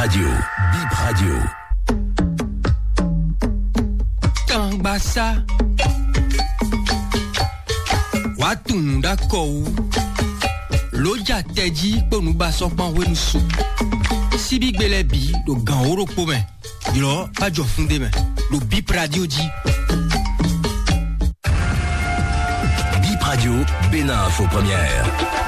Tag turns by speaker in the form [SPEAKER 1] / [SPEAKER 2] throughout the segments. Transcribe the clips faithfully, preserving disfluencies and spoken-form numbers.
[SPEAKER 1] Radio, Bip Radio.
[SPEAKER 2] Kambasa Watunda kou Loja teji Ponuba sokpan wenusu Sibi gbelebi Do gan oro pome Dilo pa jo funde men Do Bip Radio di
[SPEAKER 1] Bip Radio, Bénin Info Première.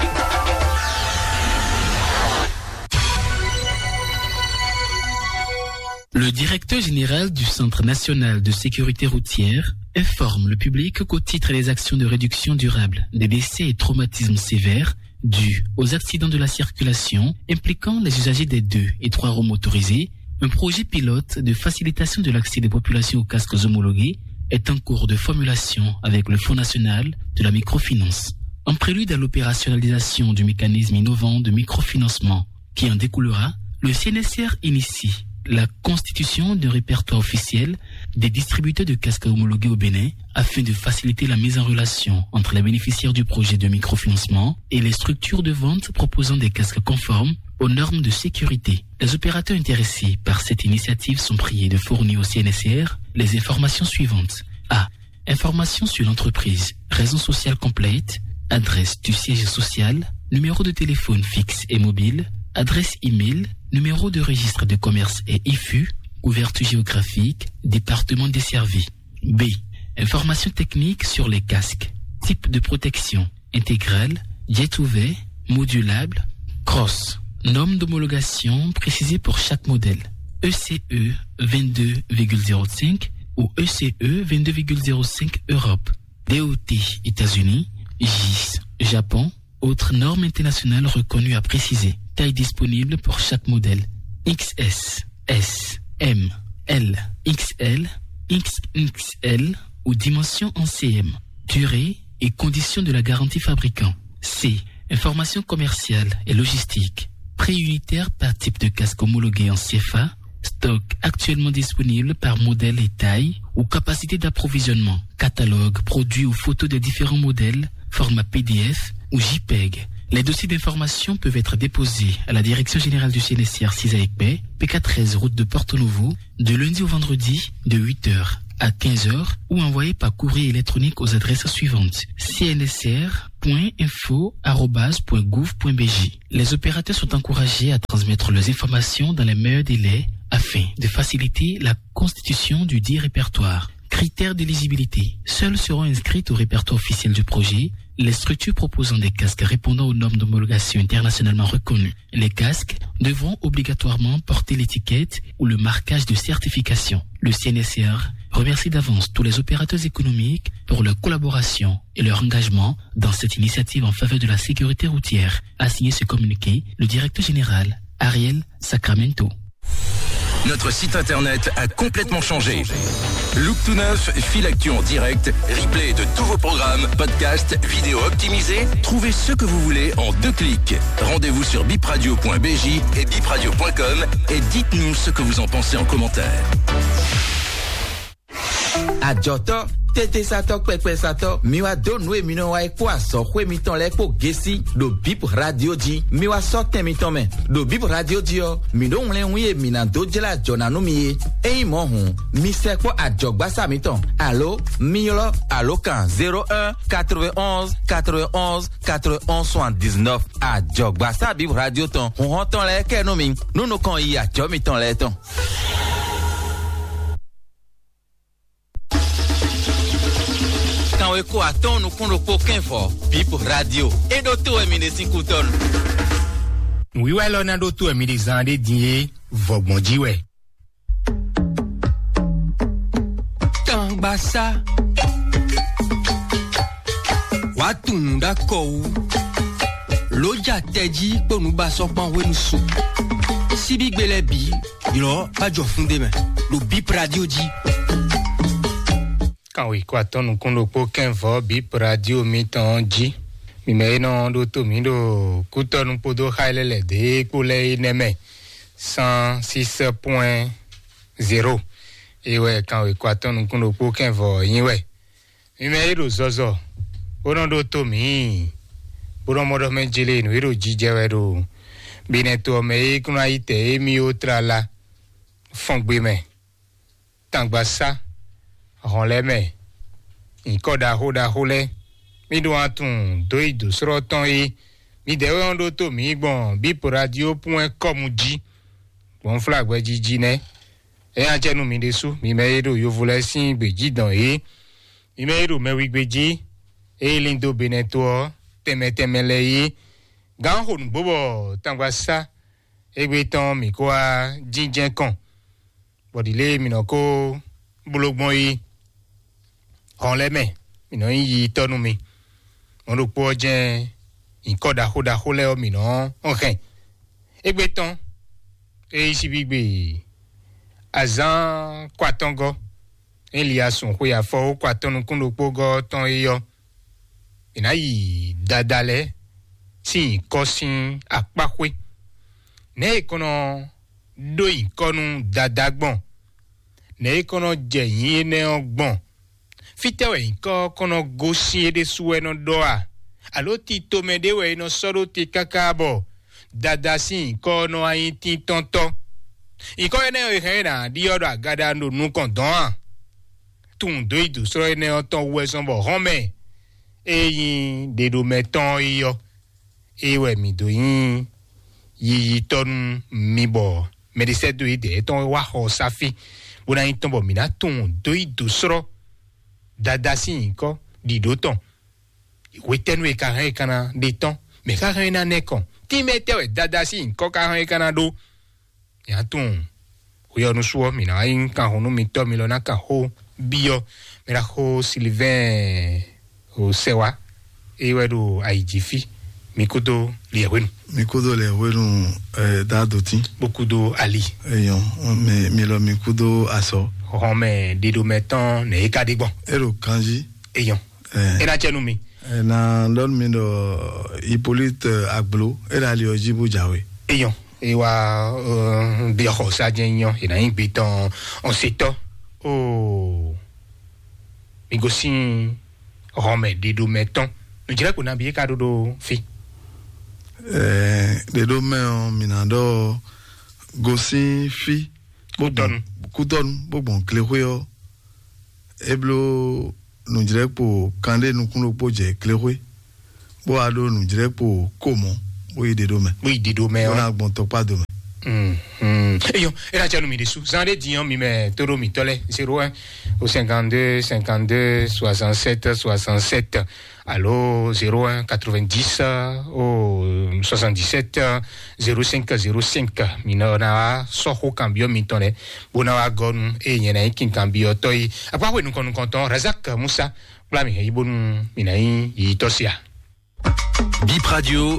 [SPEAKER 3] Le directeur général du Centre national de sécurité routière informe le public qu'au titre des actions de réduction durable des décès et traumatismes sévères dus aux accidents de la circulation impliquant les usagers des deux et trois roues motorisés, un projet pilote de facilitation de l'accès des populations aux casques homologués est en cours de formulation avec le Fonds national de la microfinance. En prélude à l'opérationnalisation du mécanisme innovant de microfinancement qui en découlera, le C N S R initie la constitution d'un répertoire officiel des distributeurs de casques homologués au Bénin afin de faciliter la mise en relation entre les bénéficiaires du projet de microfinancement et les structures de vente proposant des casques conformes aux normes de sécurité. Les opérateurs intéressés par cette initiative sont priés de fournir au C N S R les informations suivantes. A. Informations sur l'entreprise, raison sociale complète, adresse du siège social, numéro de téléphone fixe et mobile, adresse e-mail, numéro de registre de commerce et I F U, couverture géographique, département desservi. B. Informations techniques sur les casques, type de protection, intégrale, jet ouvert, modulable, cross. Norme d'homologation précisée pour chaque modèle. E C E vingt-deux virgule zéro cinq ou E C E vingt-deux virgule zéro cinq Europe. D O T États-Unis, G I S Japon, autres normes internationales reconnues à préciser. Taille disponible pour chaque modèle. X S, S, M, L, X L, X X L ou dimension en C M. Durée et conditions de la garantie fabricant. C. Informations commerciales et logistiques. Prix unitaire par type de casque homologué en C F A. Stock actuellement disponible par modèle et taille ou capacité d'approvisionnement. Catalogue, produits ou photos des différents modèles. Format P D F ou JPEG. Les dossiers d'information peuvent être déposés à la Direction Générale du C N S R six à Ecbé, P K treize route de Porto Novo, de lundi au vendredi de huit heures à quinze heures ou envoyés par courrier électronique aux adresses suivantes c n s r point info arobase point gouv point b j. Les opérateurs sont encouragés à transmettre leurs informations dans les meilleurs délais afin de faciliter la constitution du dit répertoire. Critères d'éligibilité. Seules seront inscrites au répertoire officiel du projet les structures proposant des casques répondant aux normes d'homologation internationalement reconnues. Les casques devront obligatoirement porter l'étiquette ou le marquage de certification. Le C N S R remercie d'avance tous les opérateurs économiques pour leur collaboration et leur engagement dans cette initiative en faveur de la sécurité routière. A signé ce communiqué le directeur général Ariel Sacramento.
[SPEAKER 1] Notre site internet a complètement changé. Look tout neuf, fil actu en direct, replay de tous vos programmes, podcasts, vidéos optimisées. Trouvez ce que vous voulez en deux clics. Rendez-vous sur bip radio point b j et bip radio point com et dites-nous ce que vous en pensez en commentaire.
[SPEAKER 4] Adjoto, tete sato pepe sato, miwa donwe mino wa ekwa so kwe miton le ko gesi do Bip Radio di, miwa so temiton men, do Bip Radio di yo, mi don len wiye mina do jela jona no miye, e mo hun, mi se ko adjogba sa miton, allo, miyolo, allo kan zéro un quatre-vingt-onze quatre-vingt-onze quatre-vingt-onze soixante-dix-neuf, adjogba sa Bip Radio ton, on honton le ke no min, nou no kon yi adjo miton le ton. Eko aton nou kono poken fo Bip Radio e do to emine cinco ton.
[SPEAKER 5] Oui ouais là na do to emine zande die vogbon di ouais.
[SPEAKER 2] Kambasa Watunda kou Loja teji Ponuba sokpan wenusu Sibi gbelebi Dilo pa jo funde men Do Bip Radio di
[SPEAKER 5] Quand oui, quoi, ton nous connaît pas qu'un va Bip Radio mi-temps dit. Mi me non do to mi do couteau nous podo haile le de coulé neme cent six point zéro. Et ouais, quand oui, quoi, ton nous connaît pas qu'un va y ouais. Mi me do zozo. Pour non do to mi. Pour non modo me jele nous do jije ouais do. bineto me kuna ite mi otra la fongbe me tangba sa ronle me inkoda hoda hole mi do atun do ido sro ton yi mi de won do to mi gbon bip radio point com ji bon flag we jiji ne e an chenu mi de su mi me do yo vole sin gbeji dan yi mi me do me wi gbeji e lindo bineto teme temele yi gan hon bobo tangba sa egbe ton mi ko a jinjen kan bodile mi no ko bulogbon yi on le me mi no yi tonu mi on ro po je inkoda hoda hole o mi no onken egbe ton e isi bigbe azan kwatongo eliasun ko ya fo kwatonu kun ro po go ton iyo ina yi dadale si kosin apakwe ne ikono do ikonu dadagbon ne ikono jeyin ne ogbon fitewe inko kono gosi ede suwe no doa alo ti tomede we no soro ti kakabo dada si inko no ayin ti tonto inko ene o hena di odo agada no nu kon don tun do idu soro ene o ton we son bo home eyin de do meton iyo ewe mi do yin yi ton mi bo me de se do ide ton wa ho safi bona yin ton bo mi na tun do idu soro dada si inko di do ton we tenwe ka he kana de ton me ka he na nekon ti metewe dada si inko ka he kana do ya tun yo no suo mi na yin ka hono mi to mi lo na ka ho bio me la ho Sylvain o sewa ewe do aijifi mikudo liewenu
[SPEAKER 6] mikudo liewenu eh dadoti
[SPEAKER 5] bokudo ali
[SPEAKER 6] eyon me mi lo mikudo aso
[SPEAKER 5] home dido meton ne kadigbon
[SPEAKER 6] ero kanji
[SPEAKER 5] eyon eh ena chenu mi
[SPEAKER 6] na lon mi do Hippolyte Agbo era li ojibu jawe
[SPEAKER 5] eyon ewa uh, bi ho sa jenyon ina yin biton on seto o mi gosin home dido meton no jira ko na bi ka do fi
[SPEAKER 6] eh de do me on minado gosin fi
[SPEAKER 5] kuton
[SPEAKER 6] kuton bogbon klewe o eblo no jira po kande nu kun po je klewe bo ado nu jira po komo bo ide do me
[SPEAKER 5] bo ide do me
[SPEAKER 6] on agbon to pa do me
[SPEAKER 5] mm mm eyo era chanu mi desu zande dion mi me toro mi tole zéro un au cinquante-deux cinquante-deux soixante-sept soixante-sept allo zéro un quatre-vingt-dix au soixante-dix-sept zéro cinq zéro cinq minona soho cambio mitone bona wa gon e nyena kin cambio toy apa we nu kon konton Razak Moussa blami e bon minai yi tosia
[SPEAKER 1] Bip Radio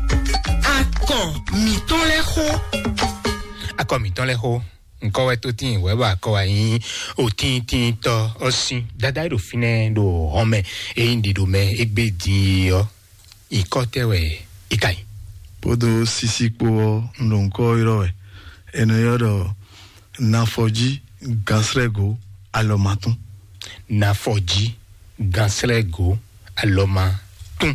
[SPEAKER 2] Akon miton le ho
[SPEAKER 5] akon miton le ho nko we to tin we ba ko ayin o tin tin to osin dada ro fine do home e indi do me egbe di o ikote we ikai
[SPEAKER 6] podo sisi po ndonko irowe eno yodo na foji gansrego alomatun
[SPEAKER 5] na foji gansrego alomatun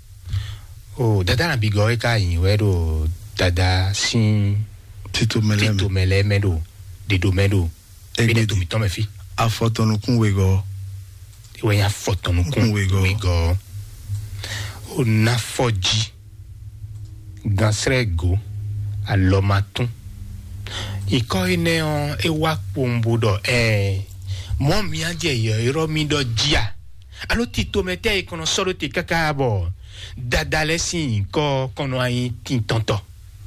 [SPEAKER 5] o dada na bigo e ka yin we do dada sin
[SPEAKER 6] tito meleme
[SPEAKER 5] tito meleme do de domedo bine do mi to me fi
[SPEAKER 6] a fotonu kun wego
[SPEAKER 5] we ya fotonu kun
[SPEAKER 6] wego
[SPEAKER 5] wego o na foji gansrego alomatun iko ine on e wa pombodo eh mo mi anje yo iro mi do jia alo ti to mete e kono soro ti kakabo dadale sin ko kono ayin tin tonto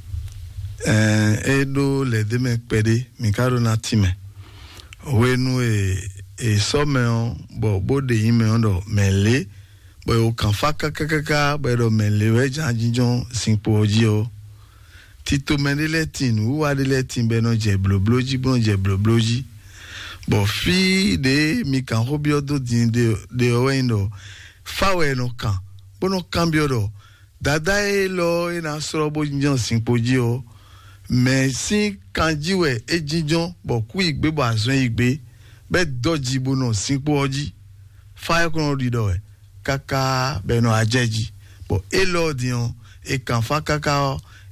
[SPEAKER 6] eh edo le de me pede mi karo na time wenu e e so me on bo bo de yin me on do mele bo o kan fa kakaka bo do mele we janjijon sinpo oji o tito mendele tin u wa de le tin be no je blobloji bon je blobloji bo fi de mi kan hobio do din de de wendo fa we no kan bo no cambio do dada e lo ina soro bo jinjon sinpo oji o mais si kanjiwe ejijon bo ku igbe bo azun igbe be doji bo no sinpo oji fa ko no dido e kaka be no ajeji bo elo dion e kan fa kaka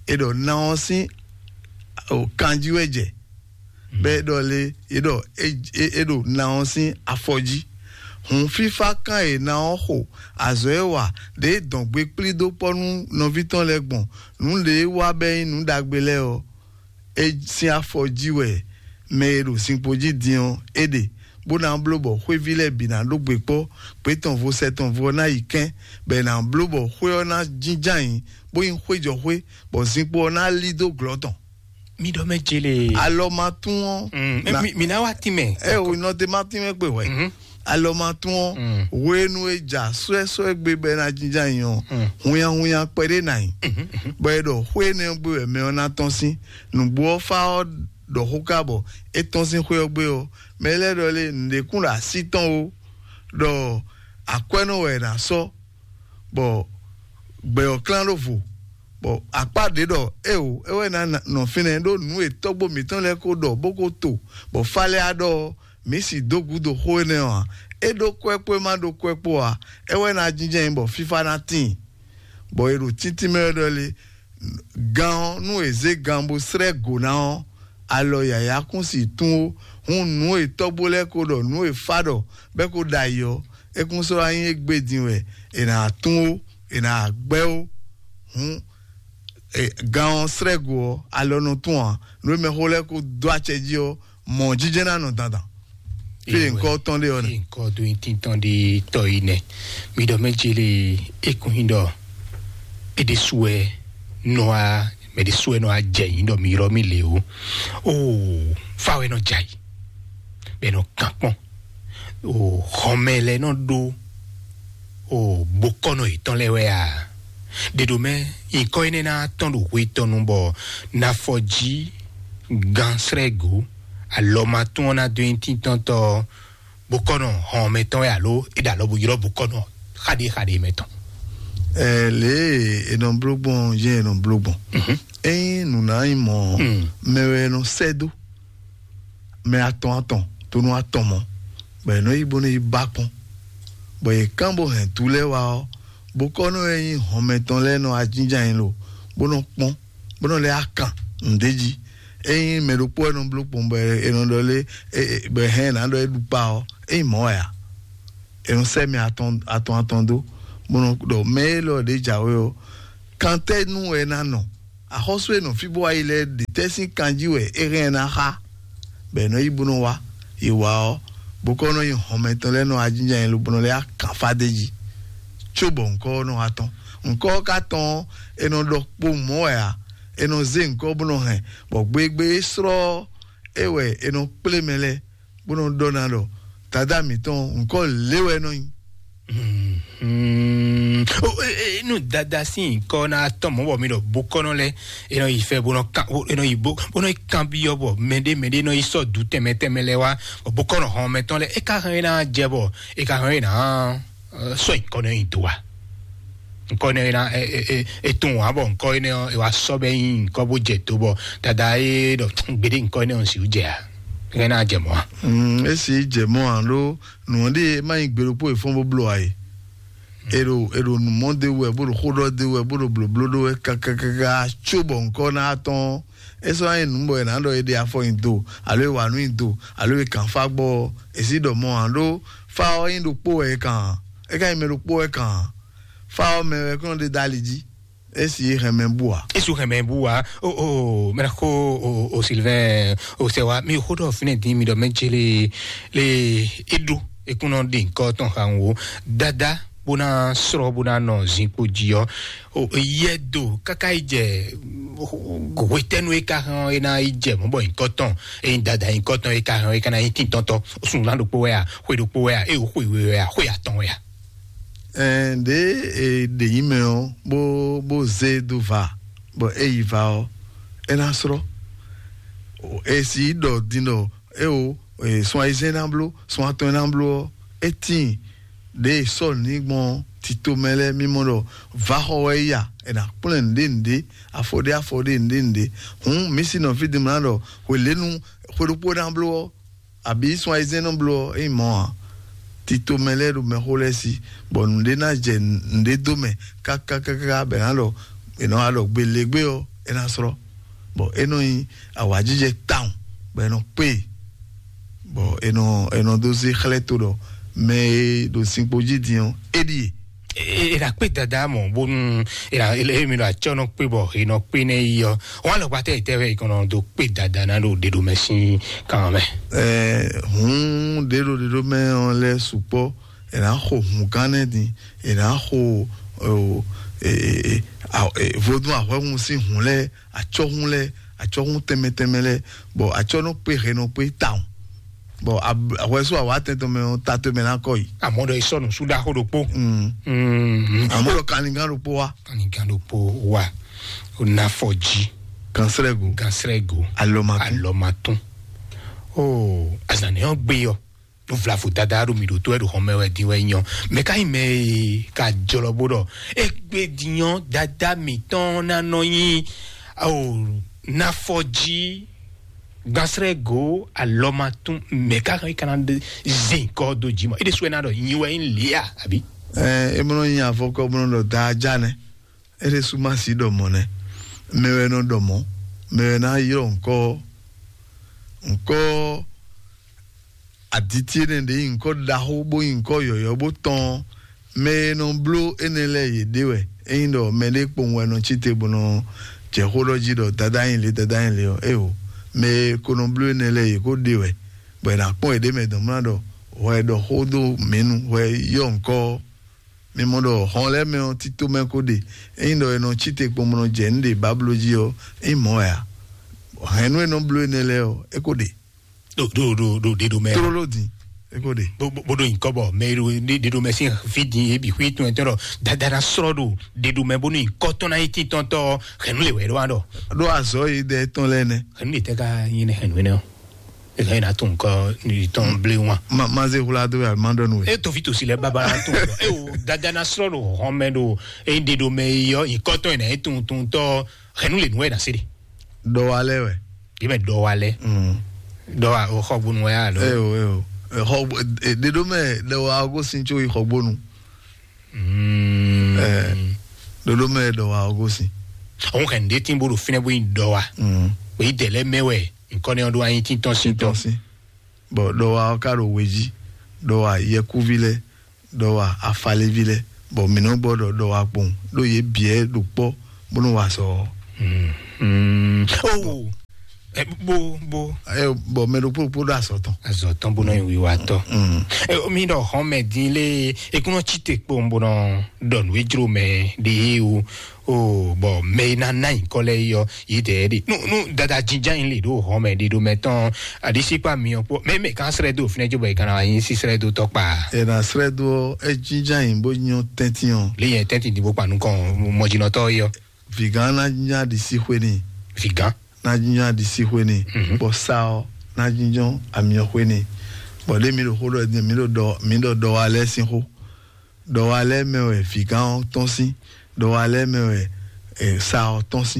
[SPEAKER 6] et do nansi o kanji weje be do le e do e do nansi afoji hun fifa kan e na ho azoewa de don gbe pli do ponu no viton legbon nu le wa be nu dagbele o e si afoji we me ro sin poji dion ede bona blobo hwe vile bina lo gbe po pe ton vo seton vo na iken be na blobo hwe na jinjan bo yin hwe jo hwe bo sin po na lido gloton
[SPEAKER 5] mi do me jele
[SPEAKER 6] alo matun
[SPEAKER 5] mi mi na wa ti me
[SPEAKER 6] e o no te matin me pe we alo matun we nu eja so so gbe be na jinjan yan huyan huyan pere nai bo do hwe ne gbe me ona ton sin nu bo fa do hokabo etonsin hwe ogbe o mele dole ndekun la siton o do akweno we na so bo gbe o clan lovo bo apade do e o e we na no fine do nu e togbo mi ton le ko do boko to bo fale ado mi si dogu do ho ne o e do kwepo ma do kwepo a e we na jinjen bo fifa na tin bo eru titi me dole gan nu eze gambo sre go na alo yaya kun si tun hun nu e togbole ko do nu e fado be ko dayo e kun so ayin egbedin we e na tun o e na gbe o hun e gan srego alo no tun nu me hole ko do acheji o mo jije na no dandan fi nko ton de ona
[SPEAKER 5] nko do tin ton de toine mi do mejele e kun hindo e de souhait no a me de souhait no a jey ndo mi ro mi le o o fa we no jay be no kampon o homele no do o bokono iton le we a de do me in ko ene na ton do we ton bo na foji gansrego aloma ton na de tin tonto bokono hon meton ya lo e da lo bu yiro bokono khade khade meton
[SPEAKER 6] eh le e non blogbon je non blogbon eh nous na imo me no sedo me aton aton to no aton mo be no ibo ni bakon be kambo hen tule wa bokono eyin hon meton le no ajinja yin lo bono pon bono le akan ndeji eyin me ro po no blogbon be e no dole be hen na do edu pa o e mo ya e no se me aton aton aton do mono do melo de jawe o kante nu e na no a hoswe no fibo ile de tesin kanji we ere na ha be no ibuno wa iwa o bokono yin hometon le no ajinja yin lu bono le akan fadeji chobo nko no aton nko ka ton e no do po mo ya e no ze nko bono hen bo gbegbe sro ewe e no plemele bono donado tada mi ton nko lewe no yin
[SPEAKER 5] Mm. Mm. Oh, eh, eh, no dada si ko na tomo bo mi do bokono le e no ife bono ka e no ibo bono cambio bo mende mende no iso dute metemele wa bokono ho meton le e ka na jebo e ka na so ko no itua ko ne na e e e tun wa bo ko ne e wa so be yin ko bo je to bo dada e do gbede ko ne on si uje na jemo
[SPEAKER 6] mm esi jemo anlo no de ma igbero po e fon bo blo ai ero ero no monde we bo khodo de we bo blo blo do ka ka ka chobo nko na ton eso ai nu bo na do e de afo indo alo wa nu indo alo e kan fa gbo esi do mo anlo fa o indo po e kan e ka me ro po e kan fa o me ko de daliji esi remembua
[SPEAKER 5] esu remembua o o merako o o Sylvain o sewa mi hodo fine di mi do menjele le edu e kuno din ko ton hanwo dada bona sro bona no zinpo jio o yedo kaka ije go wetenu e ka han e na ije mo bo nkoton e dada nkoton e ka han e kana tin tonto sun lando po ya hwe do po ya e o hwe ya hwe aton ya
[SPEAKER 6] and de de email bo bo ze do va bo e va o en asro o e si do dino e o e so izenamblo so atonamblo etin de sol ni gbon tito mele mi mo va ho ya e na plen ndinde afode afode ndinde hun mi si no fi de mando ho lenu ho do po namblo abi so izenamblo e mo tito meleru me holesi bon de na je nde do me kaka kaka be alo e no alo gbelegbe o ena sro bo eno yi awajije town bo eno pe bo eno eno dozi khleto do me do simpoji dion edi
[SPEAKER 5] era pe dada mo bon era ele mi la chono pe bo ino pe ne yo wa lo pa te te we kono do pe dada na do de do machine quand même
[SPEAKER 6] eh hun de do de do me on le supo era ho hun kanedi era ho eh eh vodo a hun si hun le a cho hun le a cho hun teme teme le bo a cho no pe re no pe town bo aweso awa tento me tato me na koi
[SPEAKER 5] amodo isono suda hodopo
[SPEAKER 6] mm
[SPEAKER 5] mm
[SPEAKER 6] amodo kaninga rupo wa
[SPEAKER 5] kaninga rupo wa na foji
[SPEAKER 6] kansrego
[SPEAKER 5] kansrego
[SPEAKER 6] alomatun
[SPEAKER 5] alomatun oh azane on gbe yo no vla fu dada ru mi do to e do homewe diwe yan me kai me ka jolobodo e gbe diyan dada mi ton na no yin oh na foji Gasrego alomatun meka kanande zinko do jima ide suena do yiwe in lia abi
[SPEAKER 6] eh emono yin afoko mono do da jane ede suma si do mo ne mewe no do mo mewe na yiro nko nko aditi ne de nko da hobo nko yoyo bo ton me no blo enele yedewe eyin do mele ponwe no chite bono jehology do dada yin le dada yin le o e o me kono blue nele ko diwe bo na po ede me do mrado we do hodo menu we yonko me modo honle me on tito me ko de indo eno chite po mono jende babloji o e moya henu no blue nele o e ko de
[SPEAKER 5] do do do do de do me
[SPEAKER 6] trolodi e ko de
[SPEAKER 5] bo bo do inkobo me de de do me sin fidi e bi hwitu entero dadara srodo de do me boni koto na iti tonto henu le we do ando
[SPEAKER 6] do azo ide ton lene
[SPEAKER 5] henu te ka yine henu ne e ka ina tun ko ni ton bleu wa
[SPEAKER 6] ma ma ze hula do ya mandon we
[SPEAKER 5] e to vito si le baba na tun e o dadana srodo homedo e de do me yo in koto ina e tun tun to henu le nwe na siri
[SPEAKER 6] do wale we
[SPEAKER 5] dime do wale
[SPEAKER 6] mm
[SPEAKER 5] do a o khobun we alo
[SPEAKER 6] e o e o e de do me do wa go sincho i khobonu
[SPEAKER 5] mm
[SPEAKER 6] eh do do me do wa go sin
[SPEAKER 5] on kan de tin buru fine bo in do wa
[SPEAKER 6] mm
[SPEAKER 5] we dele mewe nkan on do ayin tin ton sin ton
[SPEAKER 6] si bo do wa karo weji do wa yekuvile do wa afale vile bo mi no gbodo do wa pon do ye bie do po bunu wa so
[SPEAKER 5] mm mm oh e bo bo
[SPEAKER 6] e bo me do po po da so ton
[SPEAKER 5] azo ton bono wi wa to
[SPEAKER 6] mm
[SPEAKER 5] e mi do hon me din le e kuno chite po bono don we jro me de o o bo me na nine kole yo ide di no no dada jinja in le do hon me de do meton adisi pa mi po me me kan sre do fine jo be kan yin si sre do to pa
[SPEAKER 6] e na sre do e jinja in bo nyon tention
[SPEAKER 5] le yen tenti di bo pa nu kon mo jino to yo
[SPEAKER 6] vegan na jinja di si hweni
[SPEAKER 5] vegan
[SPEAKER 6] na jinja di si hweni bo sao na jinjon ami hweni bo le mi do ho do mi do do mi do do ale sin ho do ale me we vegan ton si do ale me we e sao ton si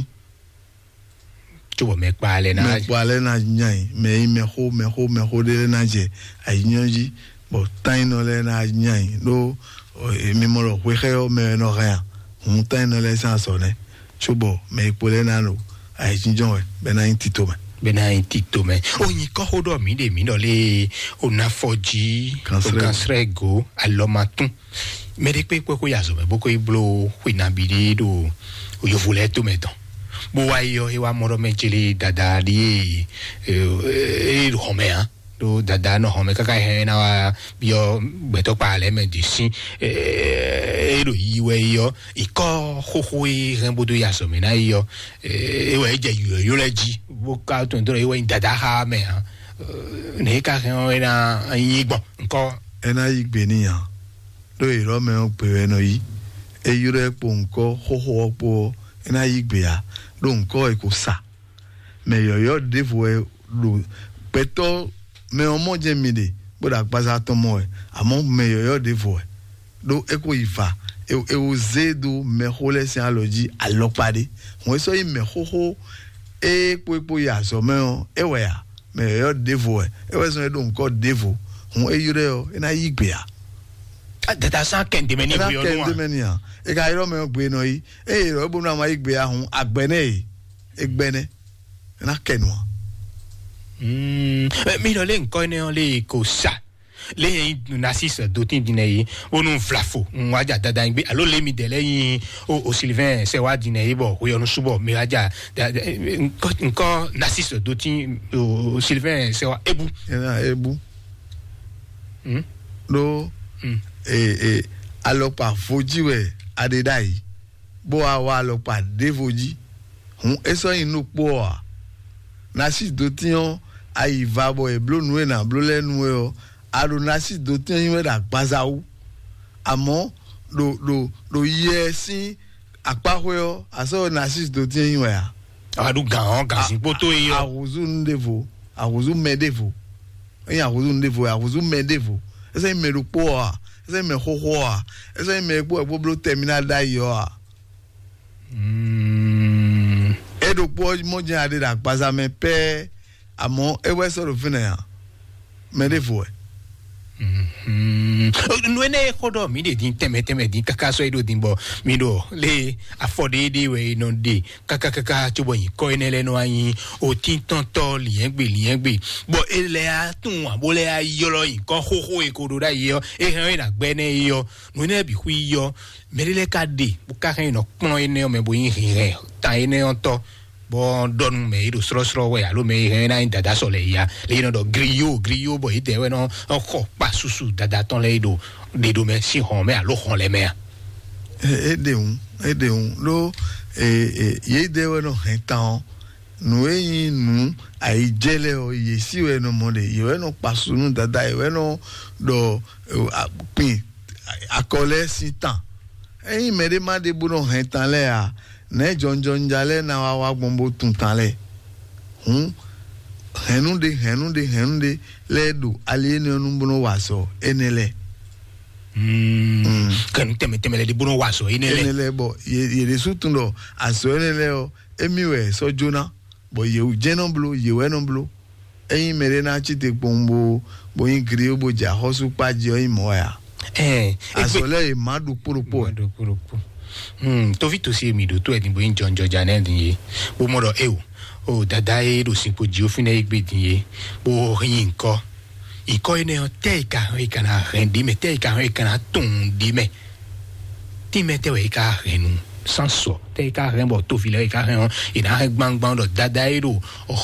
[SPEAKER 5] jo me pa le na
[SPEAKER 6] me pa le na jinja me me ho me ho me ho de na je ayinji bo tan no le na jinja do mi mo lo we o me no rien un tan no le san so ne chubo me pole na no ai jinjon we be na intito me
[SPEAKER 5] be na intito me o yin ko hodo mi de mi no le o na foji o kansrego alomatun me de pe ko ya so me boko iblo hwina bidi do o yo vole to meton bo wa yo e wa moro me jeli dada di e ro me ha do dada no home kaka he na wa bio beto pa le me disi e ro yiwe yo iko hohoi rembo do ya so me na yo e we je yo yo le ji bo ka to ndo e we dada ha me ha ne ka he o na yigbon nko
[SPEAKER 6] ena yigbe ni ya do iro me o pe no yi e yure po nko hoho po ena yigbe ya do nko e ko sa me yo yo devo e do peto me o mo je mi de bo da gbaza to mo e amo me yo yo devo e do e ko ifa e e o zedo me hole sin aloji alopade won so yi me hoho e po po ya so me o e we ya me yo yo devo e e we so e do nko devo won e yure o ena yigbe ya
[SPEAKER 5] dada san kende meni bi odun
[SPEAKER 6] kende meni ya e ka iro me gbe no yi e iro bo na ma igbe ahun agbe ne egbene na kenwa
[SPEAKER 5] mm mi lo le nko ne le ko sa le yin nasis dotin dinei onu flafo nwaja dada ngbe alo le mi de leyin o o Sylvain se wa dinei bo o yonu subo mi raja nko nko nasis dotin o Sylvain se wa ebu
[SPEAKER 6] na ebu
[SPEAKER 5] mm
[SPEAKER 6] do
[SPEAKER 5] mm
[SPEAKER 6] eh eh alopa foji we adedai bo awa alopa devoji hun eso inu po a nasis dotin ayi va bo e blo nu na blo lenu o aro nasis dotin yin we da gbazawu amo do do do yesi apahwe o aso nasis dotin yin we a
[SPEAKER 5] adu gan gan sin poto yi o
[SPEAKER 6] awuzu ndevo awuzu medevo yin awuzu ndevo awuzu medevo ese meru po a ese me hoho a ese me po e blo terminal da yo a
[SPEAKER 5] mm
[SPEAKER 6] edo po mo jin ade da gbaza me pe amo e we so ro fina ya medevo
[SPEAKER 5] mm no ene kodo mi de din teme teme din kaka so edo din bo mi do le afode de we no de kaka kaka tubo yin ko ene le no ayin o tin ton to liyen gbe liyen gbe bo ele a tun abo le a yo lo yin ko ho ho e ko do da yo e han na gbe ne yo no ene bi hu yo merile ka de bu ka han no pon ene o me bo yin hin ta ene on to bon don me ido sro sro we alo me he na dada so le ya le no do griot griot bo ide we no ko pa susu dada ton le ido de do me si hon me alo hon le me
[SPEAKER 6] e de un e de un lo e e ye de we no hentan nu e nu ai jele o ye si we no mo le ye we no pa sunu dada we no do pin akole si tan e me de ma de bu no hentan le a ne jonjon jale na wa wa gbombo tuntale hun henunde henunde henunde ledu aliene onumbuno waso enele
[SPEAKER 5] mm kan teme teme le buno waso enele
[SPEAKER 6] enele bo ye ye sutundo aso enele o emiwe so jona bo ye ujeno blu ye weno blu eyin mere na chite gbombo bo yin gri obo ja hosu paji o imoya
[SPEAKER 5] eh
[SPEAKER 6] aso le madu purupo
[SPEAKER 5] madu purupo Hmm, to vito si mi do to e dimbo in John George anen ye. Bo mo do e o. O dada e do simpo ji o fina igbe din ye. Bo yin ko. Iko ene o te ka e kana rendi me te ka e kana ton di me. Ti me te we ka renu. Sans so. Te ka ren bo to file e ka ren. Ina gbang gbang do dada e do. O